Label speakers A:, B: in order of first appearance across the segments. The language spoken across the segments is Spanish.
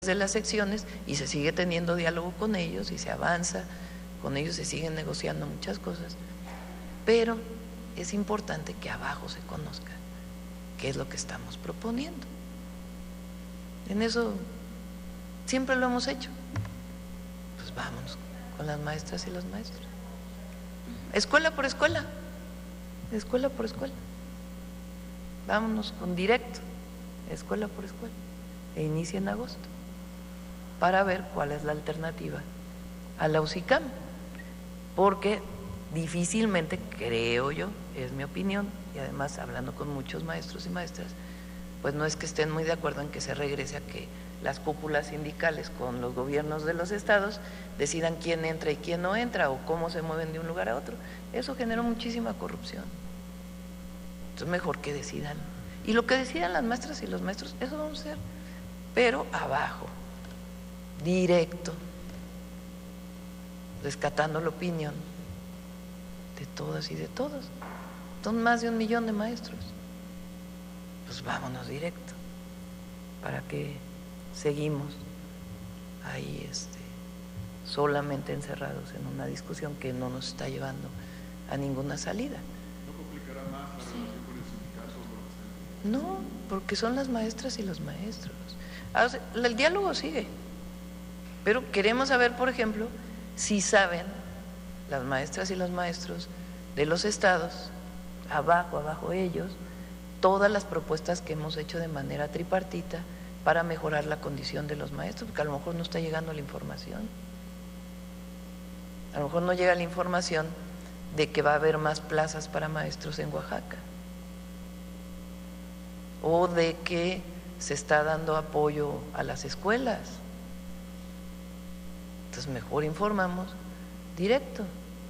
A: de las secciones y se sigue teniendo diálogo con ellos y se avanza con ellos, se siguen negociando muchas cosas, pero es importante que abajo se conozca qué es lo que estamos proponiendo. En eso siempre lo hemos hecho. Pues vámonos con las maestras y los maestros, escuela por escuela, escuela por escuela, vámonos con directo, escuela por escuela, e inicia en agosto para ver cuál es la alternativa a la UCICAM, porque difícilmente, creo yo, es mi opinión, y además hablando con muchos maestros y maestras, pues no es que estén muy de acuerdo en que se regrese a que las cúpulas sindicales con los gobiernos de los estados decidan quién entra y quién no entra o cómo se mueven de un lugar a otro. Eso generó muchísima corrupción. Entonces mejor que decidan, y lo que decidan las maestras y los maestros, eso vamos a hacer, pero abajo, directo, rescatando la opinión de todas y de todos. Son más de 1 millón de maestros. Pues vámonos directo, para que seguimos ahí solamente encerrados en una discusión que no nos está llevando a ninguna salida.
B: ¿No complicará más la relación con el sindicato?
A: No, porque son las maestras y los maestros. El diálogo sigue, pero queremos saber, por ejemplo, si saben las maestras y los maestros de los estados, abajo ellos, todas las propuestas que hemos hecho de manera tripartita para mejorar la condición de los maestros, porque a lo mejor no está llegando la información. A lo mejor no llega la información de que va a haber más plazas para maestros en Oaxaca, o de que se está dando apoyo a las escuelas. Entonces mejor informamos directo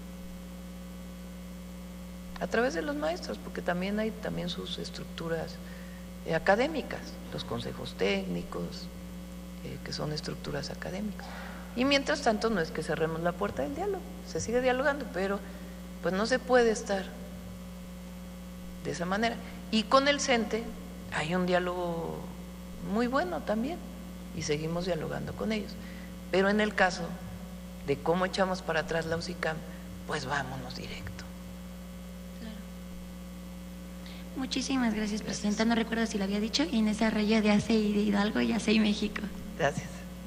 A: a través de los maestros, porque también hay sus estructuras académicas, los consejos técnicos, que son estructuras académicas. Y mientras tanto no es que cerremos la puerta del diálogo, se sigue dialogando, pero pues no se puede estar de esa manera. Y con el CENTE hay un diálogo muy bueno también, y seguimos dialogando con ellos. Pero en el caso de cómo echamos para atrás la UCICAM, pues vámonos directo.
C: Claro. Muchísimas gracias, presidenta. No recuerdo si lo había dicho, Inés Arroyo de ACI de Hidalgo y ACI México.
A: Gracias.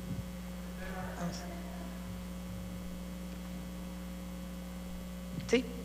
A: Sí.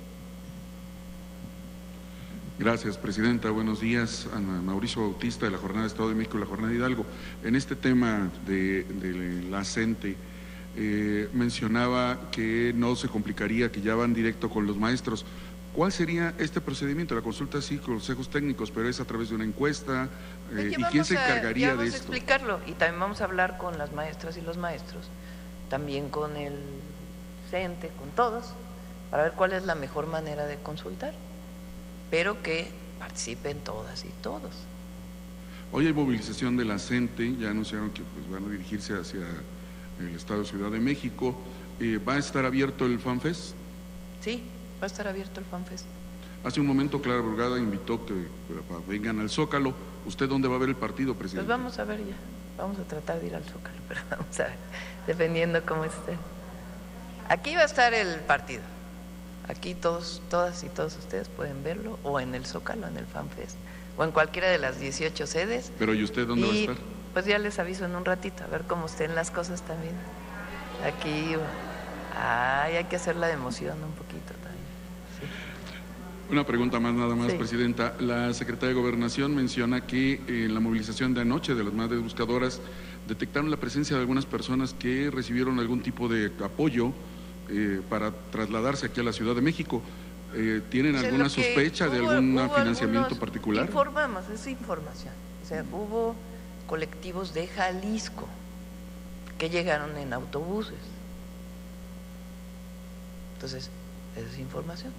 B: Gracias, presidenta. Buenos días. Ana Mauricio Bautista, de la Jornada de Estado de México y la Jornada de Hidalgo. En este tema de la CENTE, mencionaba que no se complicaría, que ya van directo con los maestros. ¿Cuál sería este procedimiento? La consulta sí, consejos técnicos, pero es a través de una encuesta. ¿Y quién se encargaría de esto?
A: Vamos a explicarlo, y también vamos a hablar con las maestras y los maestros, también con el CENTE, con todos, para ver cuál es la mejor manera de consultar, pero que participen todas y todos.
B: Hoy hay movilización de la CENTE, ya anunciaron que pues, van a dirigirse hacia el Estado de Ciudad de México. ¿Va a estar abierto el FanFest?
A: Sí, va a estar abierto el FanFest.
B: Hace un momento Clara Brugada invitó que vengan al Zócalo. ¿Usted dónde va a ver el partido, presidente?
A: Pues vamos a ver ya, vamos a tratar de ir al Zócalo, pero vamos a ver, dependiendo cómo esté. Aquí va a estar el partido. Aquí todas y todos ustedes pueden verlo, o en el Zócalo, en el FanFest, o en cualquiera de las 18 sedes.
B: Pero ¿y usted dónde va a estar?
A: Pues ya les aviso en un ratito, a ver cómo estén las cosas también. Aquí, hay que hacer la emoción un poquito también. Sí.
B: Una pregunta más, nada más,
A: sí.
B: Presidenta. La Secretaría de Gobernación menciona que en la movilización de anoche de las madres buscadoras detectaron la presencia de algunas personas que recibieron algún tipo de apoyo para trasladarse aquí a la Ciudad de México. ¿Tienen alguna sospecha de algún financiamiento particular?
A: Informamos, es información. O sea, hubo colectivos de Jalisco que llegaron en autobuses. Entonces, esa es información.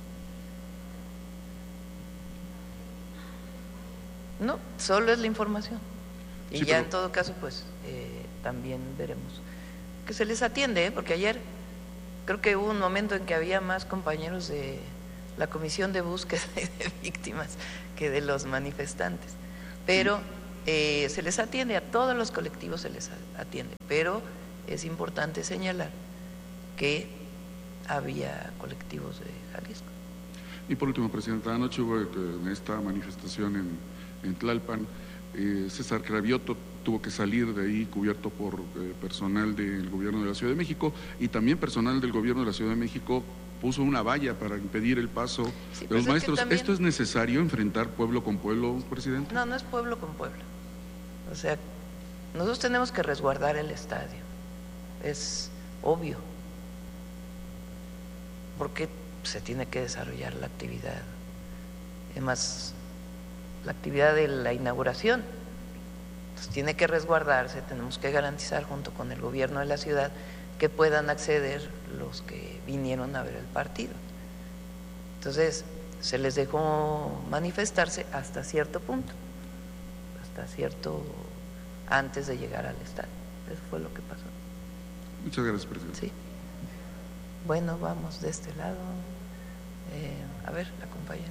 A: No, solo es la información. Y sí, ya en todo caso, pues, también veremos que se les atiende, porque ayer creo que hubo un momento en que había más compañeros de la Comisión de Búsqueda de Víctimas que de los manifestantes. Pero se les atiende, a todos los colectivos se les atiende, pero es importante señalar que había colectivos de Jalisco.
B: Y por último, Presidenta, anoche hubo en esta manifestación en Tlalpan, César Cravioto tuvo que salir de ahí cubierto por personal del gobierno de la Ciudad de México, y también personal del gobierno de la Ciudad de México puso una valla para impedir el paso de los maestros.
A: También...
B: ¿Esto es necesario, enfrentar pueblo con pueblo, Presidente?
A: No, no es pueblo con pueblo. O sea, nosotros tenemos que resguardar el estadio, es obvio, porque se tiene que desarrollar la actividad. Además, la actividad de la inauguración, pues tiene que resguardarse, tenemos que garantizar junto con el gobierno de la ciudad que puedan acceder los que vinieron a ver el partido. Entonces, se les dejó manifestarse hasta cierto punto, antes de llegar al estadio. Eso fue lo que pasó.
B: Muchas gracias, Presidente.
A: Sí. Bueno, vamos de este lado. A ver, la compañera.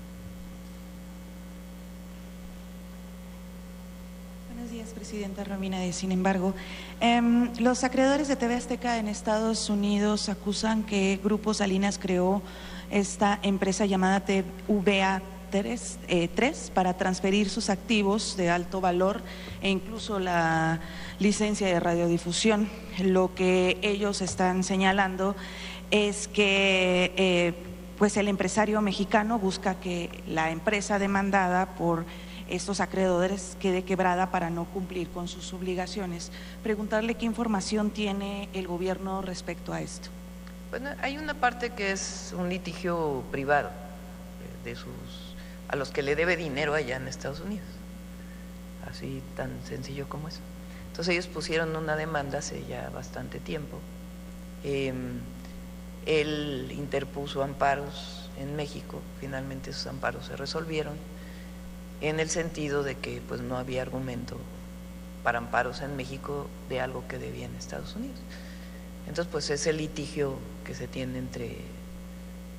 D: Buenos días, Presidenta Romina. Sin embargo, los acreedores de TV Azteca en Estados Unidos acusan que Grupo Salinas creó esta empresa llamada TVA 3 para transferir sus activos de alto valor e incluso la licencia de radiodifusión. Lo que ellos están señalando es que pues el empresario mexicano busca que la empresa demandada por estos acreedores quede quebrada para no cumplir con sus obligaciones. Preguntarle qué información tiene el gobierno respecto a esto.
A: Bueno, hay una parte que es un litigio privado a los que le debe dinero allá en Estados Unidos, así tan sencillo como eso. Entonces ellos pusieron una demanda hace ya bastante tiempo. Él interpuso amparos en México, finalmente esos amparos se resolvieron en el sentido de que pues no había argumento para amparos en México de algo que debía en Estados Unidos. Entonces pues es el litigio que se tiene entre